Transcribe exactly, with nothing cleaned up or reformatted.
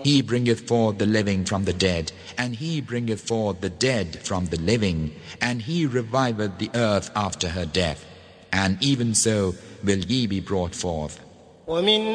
He bringeth forth the living from the dead, and He bringeth forth the dead from the living, and He reviveth the earth after her death, and even so will ye be brought forth. ومن